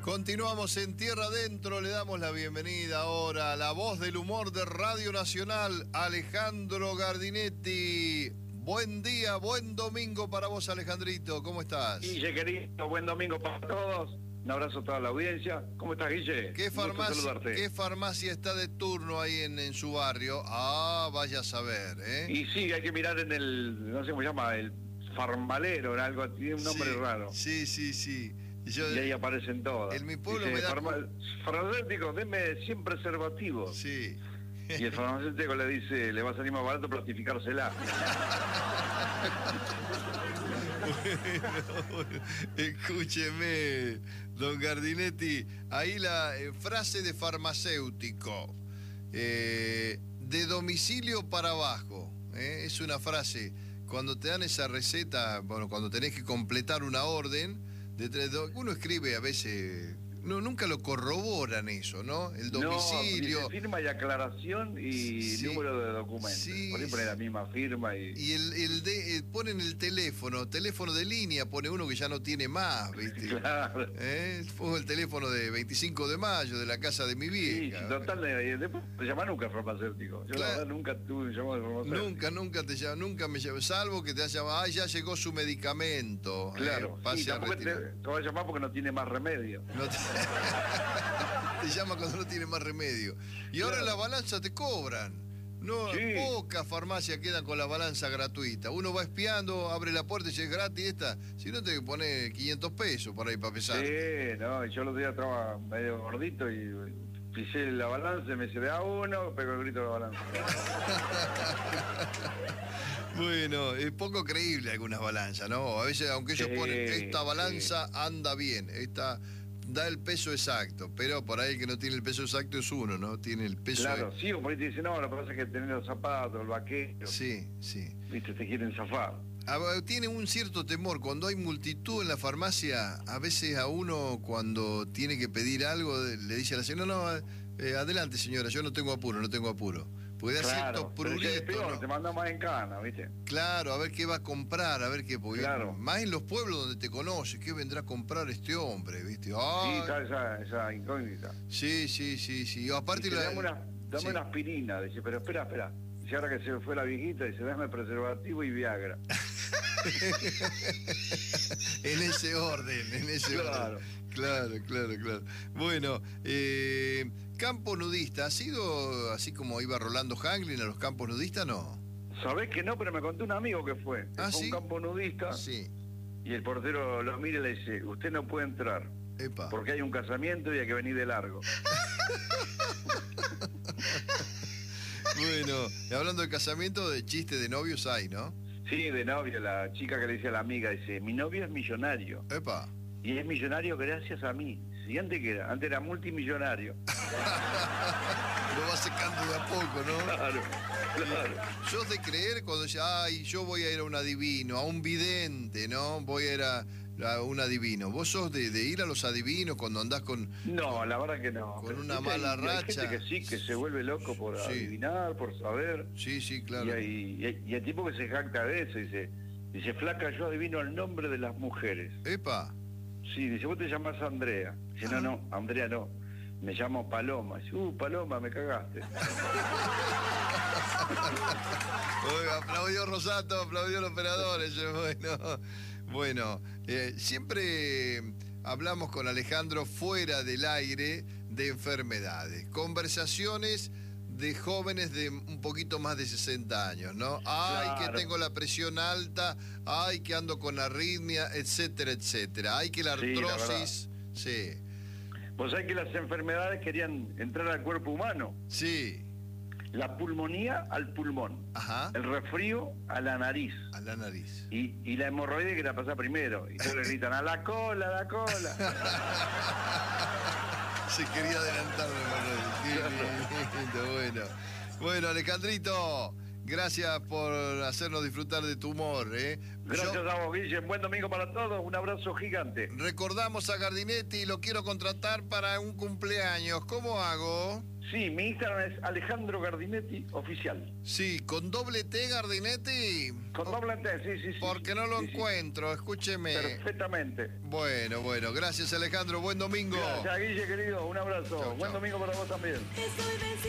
Continuamos en Tierra Adentro, le damos la bienvenida ahora a la voz del humor de Radio Nacional, Alejandro Gardinetti. Buen día, buen domingo para vos, Alejandrito, ¿cómo estás? Guille, querido, buen domingo para todos. Un abrazo a toda la audiencia. ¿Cómo estás, Guille? ¿Qué farmacia está de turno ahí en su barrio? Ah, vaya a saber, ¿eh? Y sí, hay que mirar en el, no sé cómo se llama, el farmalero, algo, tiene un nombre raro. Sí. Y ahí aparecen todas. En mi pueblo dice, me da... farmacéutico, deme 100 preservativos. Sí. Y el farmacéutico le dice, le va a salir más barato plastificársela. Bueno, escúcheme, don Gardinetti, ahí la frase de farmacéutico, de domicilio para abajo, es una frase, cuando te dan esa receta, bueno, cuando tenés que completar una orden, uno escribe a veces... No, nunca lo corroboran eso, ¿no? El domicilio. No, firma y aclaración y número de documentos. Sí, por ahí pone la misma firma y... Y ponen el teléfono de línea, pone uno que ya no tiene más, ¿viste? Claro. Pongo el teléfono de 25 de mayo, de la casa de mi vieja. Sí, total, después te llama nunca farmacéutico. Yo la verdad nunca tuve un llamado de farmacéutico. Nunca me llamo, salvo que te haya llamado, ya llegó su medicamento. Claro, te va a llamar porque no tiene más remedio. Te llama cuando no tiene más remedio. Y ahora en la balanza te cobran. No, pocas farmacias quedan con la balanza gratuita. Uno va espiando, abre la puerta y dice, es gratis esta. Si no, te pone 500 pesos por ahí para pesar. Sí, no, yo los días estaba medio gordito y pisé la balanza y me dice, da uno, pego el grito de la balanza. Bueno, es poco creíble algunas balanzas, ¿no? A veces, aunque ellos ponen, esta balanza anda bien, esta... da el peso exacto, pero por ahí el que no tiene el peso exacto es uno, ¿no? Tiene el peso... Claro, sí, o por ahí te dicen, no, lo que pasa es que tenés los zapatos, el vaquero. Sí. Viste, te quieren zafar. Tiene un cierto temor, cuando hay multitud en la farmacia, a veces a uno cuando tiene que pedir algo, le dice a la señora, no, adelante señora, yo no tengo apuro. Porque da cierto prurito, peor, ¿no? Te manda más en cana, ¿viste? Claro, a ver qué va a comprar, a ver qué... Porque claro. Más en los pueblos donde te conoces, ¿qué vendrá a comprar este hombre, viste? Ay. Sí, está esa incógnita. Sí. Aparte dice, dame una aspirina, dice, pero espera. Dice, ahora que se fue la viejita, dice, dame preservativo y Viagra. En ese orden. Claro. Bueno, campo nudista, ¿ha sido así como iba Rolando Hanglin a los campos nudistas? No. Sabés que no, pero me contó un amigo que fue. Fue ¿sí? Un campo nudista. Sí. Y el portero lo mira y le dice, usted no puede entrar. Epa. Porque hay un casamiento y hay que venir de largo. Bueno, hablando de casamiento, de chiste de novios hay, ¿no? Sí, de novio, la chica que le dice a la amiga, dice, mi novio es millonario. Epa. Y es millonario gracias a mí. Si antes era multimillonario. Lo va secando de a poco, ¿no? Claro. Yo de creer cuando yo voy a ir a un adivino, a un vidente, ¿no? Voy a ir a un adivino. ¿Vos sos de ir a los adivinos cuando andás con... No, la verdad que no. Con una mala racha. Hay gente que sí, que se vuelve loco por adivinar, por saber. Sí, claro. Y hay tipo que se jacta de eso, dice, flaca, yo adivino el nombre de las mujeres. Epa. Sí, dice, vos te llamás Andrea. Dice, no, Andrea no. Me llamo Paloma. Dice, Paloma, me cagaste. Oiga, aplaudió Rosato, aplaudió el operador. Bueno, siempre hablamos con Alejandro fuera del aire de enfermedades. Conversaciones de jóvenes de un poquito más de 60 años, ¿no? Ay, claro. Que tengo la presión alta, ay, que ando con arritmia, etcétera. Ay, que la artrosis... Sí. Vos sabés que las enfermedades querían entrar al cuerpo humano. Sí. La pulmonía al pulmón. Ajá. El resfrío a la nariz. Y la hemorroide que la pasa primero. Y todos le gritan, a la cola. Se quería adelantar de hemorroide. Bueno, Alejandrito, gracias por hacernos disfrutar de tu humor. Gracias a vos, Guille. Buen domingo para todos. Un abrazo gigante. Recordamos a Gardinetti y lo quiero contratar para un cumpleaños. ¿Cómo hago? Sí, mi Instagram es Alejandro Gardinetti Oficial. Sí, con doble T, Gardinetti. Con doble T, sí. Porque no lo encuentro, escúcheme. Perfectamente. Bueno, gracias Alejandro, buen domingo. Gracias, Guille, querido, un abrazo. Chau, Buen chau. domingo para vos también. Estoy vencida.